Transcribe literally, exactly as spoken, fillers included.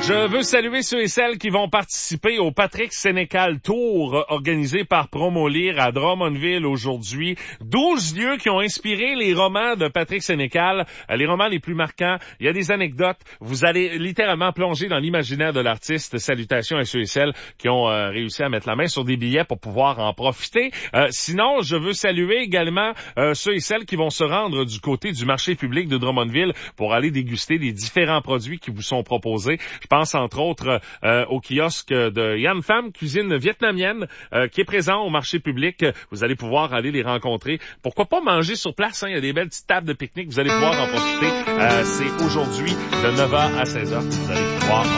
Je veux saluer ceux et celles qui vont participer au Patrick Sénécal Tour organisé par Promolire à Drummondville aujourd'hui. douze lieux qui ont inspiré les romans de Patrick Sénécal, les romans les plus marquants. Il y a des anecdotes. Vous allez littéralement plonger dans l'imaginaire de l'artiste. Salutations à ceux et celles qui ont euh, réussi à mettre la main sur des billets pour pouvoir en profiter. Euh, sinon, je veux saluer également euh, ceux et celles qui vont se rendre du côté du marché public de Drummondville pour aller déguster les différents produits qui vous sont proposés. Je pense entre autres euh, au kiosque de Yann Pham, cuisine vietnamienne, euh, qui est présent au marché public. Vous allez pouvoir aller les rencontrer. Pourquoi pas manger sur place, hein? Il y a des belles petites tables de pique-nique. Vous allez pouvoir en profiter. Euh, c'est aujourd'hui de neuf heures à seize heures que vous allez pouvoir